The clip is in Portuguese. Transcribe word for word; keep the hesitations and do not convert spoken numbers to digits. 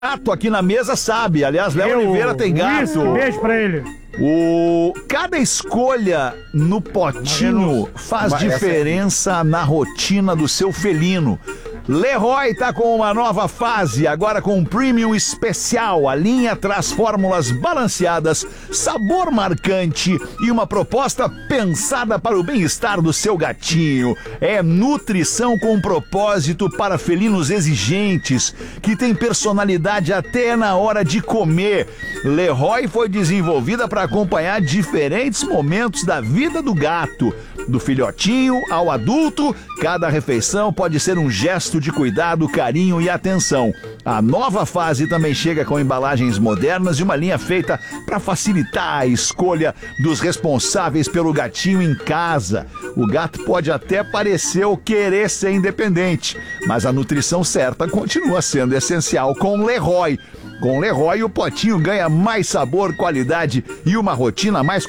gato aqui na mesa sabe. Aliás, Léo Oliveira tem gato. Isso, beijo pra ele. O... Cada escolha no potinho faz diferença na rotina do seu felino. Leroy tá com uma nova fase, agora com um premium especial. A linha traz fórmulas balanceadas, sabor marcante e uma proposta pensada para o bem-estar do seu gatinho. É nutrição com propósito para felinos exigentes, que tem personalidade até na hora de comer. Leroy foi desenvolvida para acompanhar diferentes momentos da vida do gato. Do filhotinho ao adulto, cada refeição pode ser um gesto de cuidado, carinho e atenção. A nova fase também chega com embalagens modernas e uma linha feita para facilitar a escolha dos responsáveis pelo gatinho em casa. O gato pode até parecer ou querer ser independente, mas a nutrição certa continua sendo essencial com Leroy. Com Leroy, o potinho ganha mais sabor, qualidade e uma rotina mais